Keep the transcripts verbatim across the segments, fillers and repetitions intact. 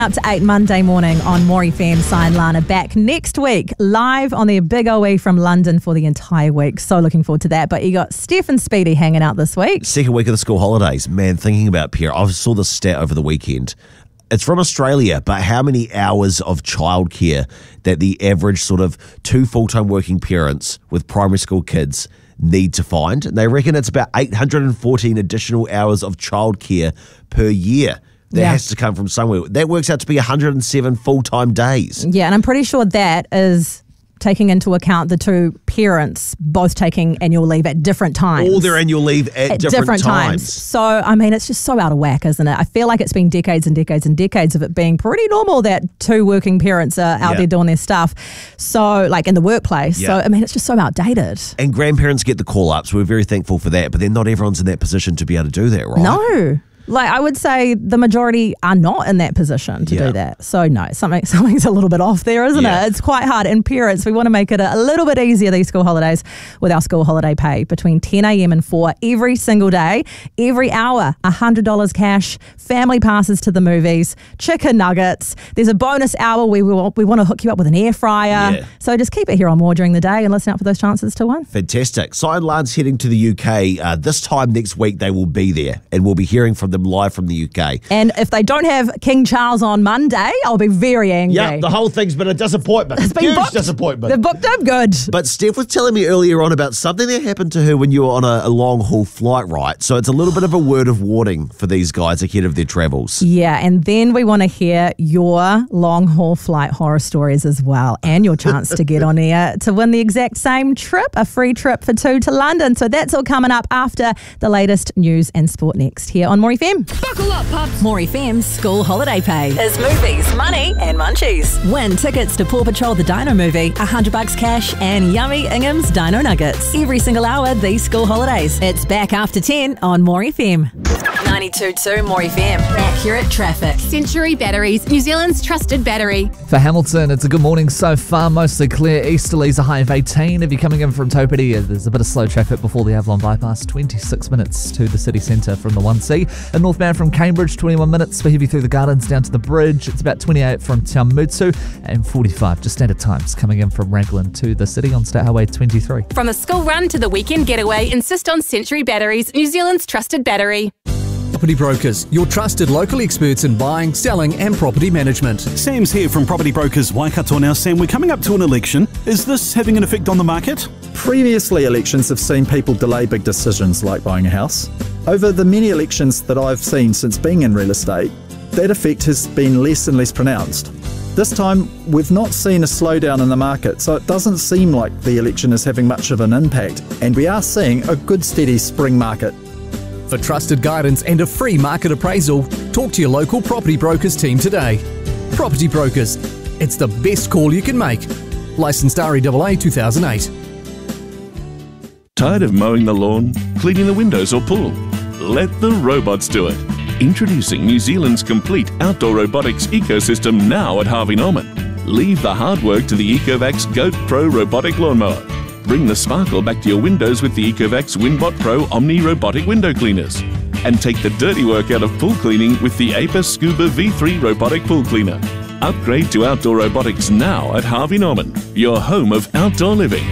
Up to eight Monday morning on More F M. Sign Lana back next week, live on their Big O E from London for the entire week. So looking forward to that. But you got Steph and Speedy hanging out this week. Second week of the school holidays. Man, thinking about Pierre, I saw this stat over the weekend. It's from Australia, but how many hours of childcare that the average sort of two full-time working parents with primary school kids need to find? They reckon it's about eight hundred fourteen additional hours of childcare per year. That yeah. has to come from somewhere. That works out to be one hundred seven full-time days. Yeah, and I'm pretty sure that is taking into account the two parents both taking annual leave at different times. All their annual leave at, at different, different times. times. So, I mean, it's just so out of whack, isn't it? I feel like it's been decades and decades and decades of it being pretty normal that two working parents are out yeah. there doing their stuff. So, like in the workplace. Yeah. So, I mean, it's just so outdated. And grandparents get the call-ups. We're very thankful for that. But then not everyone's in that position to be able to do that, right? No. Like, I would say the majority are not in that position to yeah. do that. So, no, something something's a little bit off there, isn't yeah. it? It's quite hard. And parents, we want to make it a, a little bit easier these school holidays with our school holiday pay between ten a.m. and four every single day, every hour, one hundred dollars cash, family passes to the movies, chicken nuggets. There's a bonus hour where we want, we want to hook you up with an air fryer. Yeah. So just keep it here on More during the day and listen out for those chances to win. Fantastic. Sign Lan's heading to the U K. Uh, this time next week, they will be there, and we'll be hearing from them live from the U K. And if they don't have King Charles on Monday, I'll be very angry. Yeah, the whole thing's been a disappointment. It's been Huge booked. disappointment. They've booked him good. But Steph was telling me earlier on about something that happened to her when you were on a, a long-haul flight, right? So it's a little bit of a word of warning for these guys ahead of their travels. Yeah, and then we want to hear your long-haul flight horror stories as well, and your chance to get on air to win the exact same trip, a free trip for two to London. So that's all coming up after the latest news and sport next here on More F M. Buckle up, pups. More F M's school holiday pay is movies, money and munchies. Win tickets to Paw Patrol the Dino movie, one hundred bucks cash and yummy Ingham's Dino Nuggets. Every single hour these school holidays. It's back after ten on More F M. ninety-two point two More F M. Accurate traffic. Century Batteries, New Zealand's trusted battery. For Hamilton, it's a good morning so far, mostly clear. Easterly's a high of eighteen. If you're coming in from Taupiti, there's a bit of slow traffic before the Avalon bypass, twenty-six minutes to the city centre from the one C. And northbound from Cambridge, twenty-one minutes for heavy through the gardens down to the bridge. It's about twenty-eight from Te Mutsu and forty-five just standard times coming in from Raglan to the city on State Highway twenty-three. From the school run to the weekend getaway, insist on Century Batteries, New Zealand's trusted battery. Property Brokers, your trusted local experts in buying, selling and property management. Sam's here from Property Brokers Waikato. Now, Sam, we're coming up to an election. Is this having an effect on the market? Previously, elections have seen people delay big decisions like buying a house. Over the many elections that I've seen since being in real estate, that effect has been less and less pronounced. This time, we've not seen a slowdown in the market, so it doesn't seem like the election is having much of an impact, and we are seeing a good steady spring market. For trusted guidance and a free market appraisal, talk to your local Property Brokers team today. Property Brokers, it's the best call you can make. Licensed R E A A two thousand eight. Tired of mowing the lawn, cleaning the windows or pool? Let the robots do it. Introducing New Zealand's complete outdoor robotics ecosystem now at Harvey Norman. Leave the hard work to the Ecovacs Goat Pro robotic lawnmower. Bring the sparkle back to your windows with the Ecovacs Winbot Pro Omni robotic window cleaners. And take the dirty work out of pool cleaning with the Apis Scuba V three robotic pool cleaner. Upgrade to outdoor robotics now at Harvey Norman, your home of outdoor living.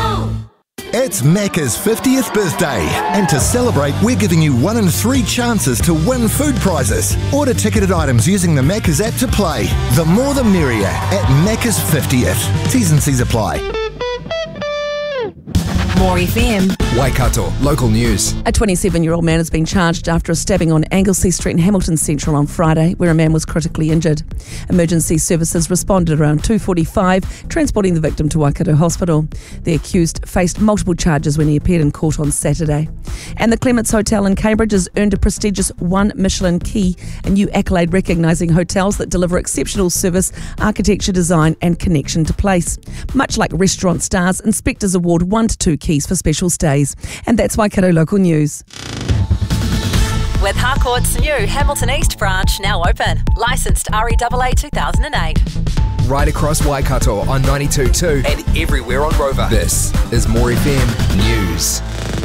It's Macca's fiftieth birthday, and to celebrate, we're giving you one in three chances to win food prizes. Order ticketed items using the Macca's app to play. The more the merrier at Macca's fiftieth. T's and C's apply. More F M. Waikato, local news. A twenty-seven-year-old man has been charged after a stabbing on Anglesea Street in Hamilton Central on Friday, where a man was critically injured. Emergency services responded around two forty-five, transporting the victim to Waikato Hospital. The accused faced multiple charges when he appeared in court on Saturday. And the Clements Hotel in Cambridge has earned a prestigious one Michelin key, a new accolade recognising hotels that deliver exceptional service, architecture, design and connection to place. Much like restaurant stars, inspectors award one to two keys for special stays. And that's Waikato Local News. With Harcourt's new Hamilton East branch now open. Licensed R E A A two thousand eight. Right across Waikato on ninety-two point two and everywhere on Rover. This is More F M News.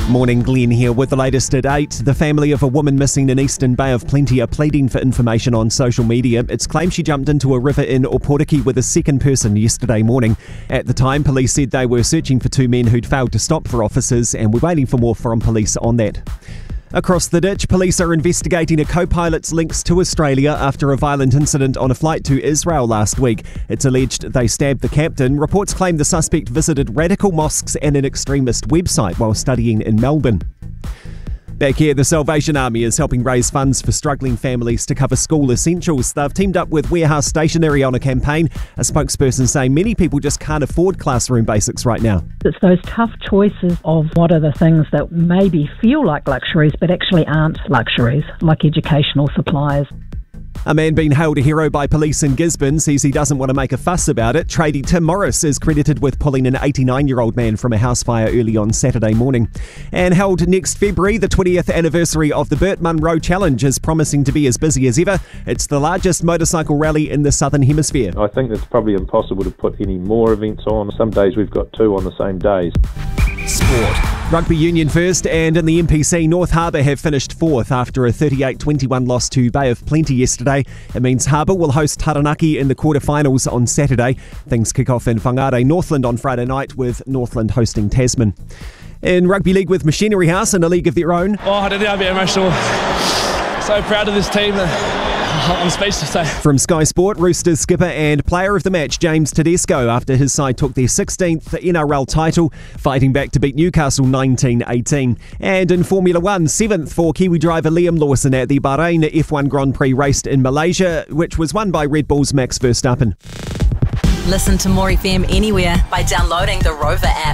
Morning, Glenn here with the latest at eight. The family of a woman missing in Eastern Bay of Plenty are pleading for information on social media. It's claimed she jumped into a river in Oporiki with a second person yesterday morning. At the time, police said they were searching for two men who'd failed to stop for officers and were waiting for more from police on that. Across the ditch, police are investigating a co-pilot's links to Australia after a violent incident on a flight to Israel last week. It's alleged they stabbed the captain. Reports claim the suspect visited radical mosques and an extremist website while studying in Melbourne. Back here, the Salvation Army is helping raise funds for struggling families to cover school essentials. They've teamed up with Warehouse Stationery on a campaign. A spokesperson saying many people just can't afford classroom basics right now. It's those tough choices of what are the things that maybe feel like luxuries but actually aren't luxuries, like educational supplies. A man being hailed a hero by police in Gisborne says he doesn't want to make a fuss about it. Tradie Tim Morris is credited with pulling an eighty-nine-year-old man from a house fire early on Saturday morning. And held next February, the twentieth anniversary of the Burt Munro Challenge is promising to be as busy as ever. It's the largest motorcycle rally in the Southern Hemisphere. I think it's probably impossible to put any more events on. Some days we've got two on the same days. Sport. Rugby Union first, and in the M P C, North Harbour have finished fourth after a thirty-eight twenty-one loss to Bay of Plenty yesterday. It means Harbour will host Taranaki in the quarterfinals on Saturday. Things kick off in Whangarei, Northland on Friday night, with Northland hosting Tasman. In Rugby League with Machinery House in a league of their own. Oh, I don't know, a bit emotional. So proud of this team. I'm speechless. So. From Sky Sport, Roosters skipper and player of the match James Tedesco after his side took their sixteenth N R L title, fighting back to beat Newcastle nineteen eighteen. And in Formula One, seventh for Kiwi driver Liam Lawson at the Bahrain F one Grand Prix raced in Malaysia, which was won by Red Bull's Max Verstappen. Listen to More F M anywhere by downloading the Rover app.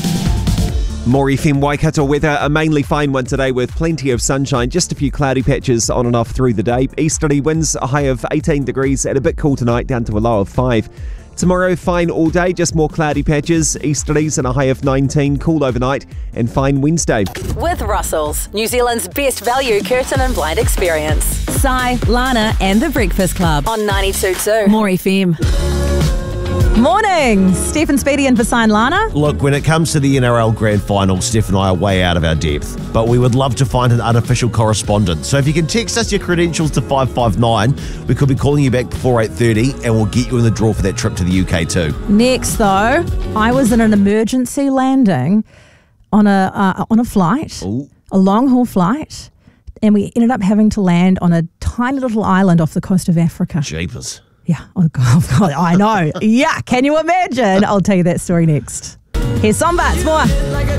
More F M Waikato weather, a mainly fine one today with plenty of sunshine, just a few cloudy patches on and off through the day. Easterly winds, a high of eighteen degrees and a bit cool tonight, down to a low of five. Tomorrow, fine all day, just more cloudy patches, easterlies and a high of nineteen, cool overnight, and fine Wednesday. With Russell's, New Zealand's best value curtain and blind experience. Sai, Lana and The Breakfast Club on ninety-two point two. More F M. Morning, Steph and Speedy in for Sign Lana. Look, when it comes to the N R L Grand Final, Steph and I are way out of our depth, but we would love to find an unofficial correspondent. So if you can text us your credentials to five five nine, we could be calling you back before eight thirty and we'll get you in the draw for that trip to the U K too. Next, though, I was in an emergency landing on a uh, on a flight, Ooh. a long-haul flight, and we ended up having to land on a tiny little island off the coast of Africa. Jeepers. Yeah, oh God, God, I know. Yeah, can you imagine? I'll tell you that story next. Here's Sombats, more.